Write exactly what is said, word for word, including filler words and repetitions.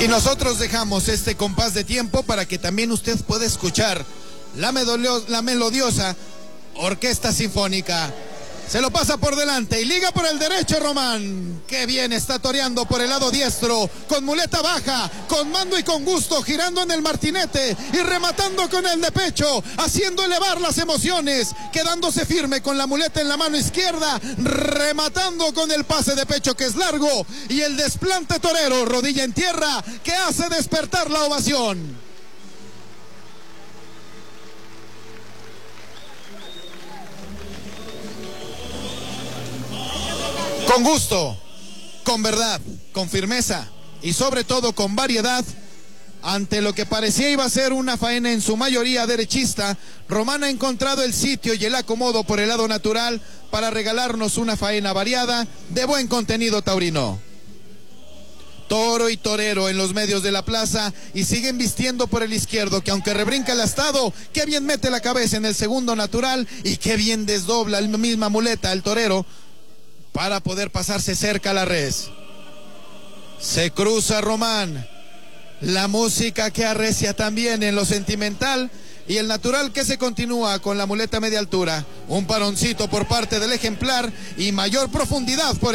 Y nosotros dejamos este compás de tiempo para que también usted pueda escuchar la, la melodiosa Orquesta Sinfónica. Se lo pasa por delante y liga por el derecho Román. Qué bien está toreando por el lado diestro, con muleta baja, con mando y con gusto, girando en el martinete y rematando con el de pecho, haciendo elevar las emociones, quedándose firme con la muleta en la mano izquierda, rematando con el pase de pecho que es largo y el desplante torero, rodilla en tierra, que hace despertar la ovación. Con gusto, con verdad, con firmeza y sobre todo con variedad, ante lo que parecía iba a ser una faena en su mayoría derechista, Román ha encontrado el sitio y el acomodo por el lado natural para regalarnos una faena variada de buen contenido taurino. Toro y torero en los medios de la plaza y siguen vistiendo por el izquierdo, que aunque rebrinca el astado, qué bien mete la cabeza en el segundo natural y qué bien desdobla la misma muleta el torero para poder pasarse cerca a la res. Se cruza Román, la música que arrecia también en lo sentimental y el natural que se continúa con la muleta media altura. Un paroncito por parte del ejemplar y mayor profundidad por